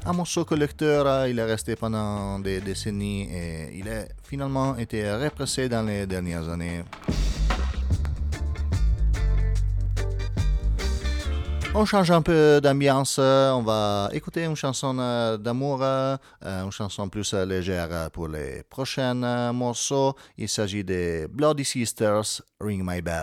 un morceau collecteur. Il est resté pendant des décennies et il a finalement été répressé dans les dernières années. On change un peu d'ambiance, on va écouter une chanson d'amour, une chanson plus légère pour les prochains morceaux. Il s'agit des Bloody Sisters, Ring My Bell.